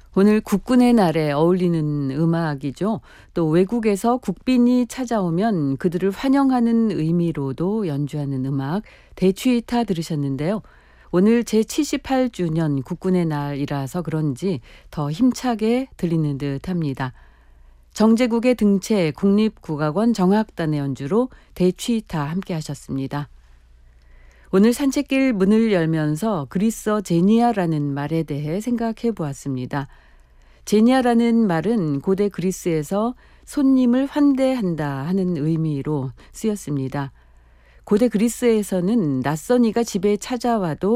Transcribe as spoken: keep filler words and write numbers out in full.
오늘 국군의 날에 어울리는 음악이죠. 또 외국에서 국빈이 찾아오면 그들을 환영하는 의미로도 연주하는 음악 대취타 들으셨는데요. 오늘 제칠십팔 주년 국군의 날이라서 그런지 더 힘차게 들리는 듯합니다. 정제국의 등채 국립국악원 정악단의 연주로 대취타 함께 하셨습니다. 오늘 산책길 문을 열면서 그리스어 제니아라는 말에 대해 생각해 보았습니다. 제니아라는 말은 고대 그리스에서 손님을 환대한다 하는 의미로 쓰였습니다. 고대 그리스에서는 낯선 이가 집에 찾아와도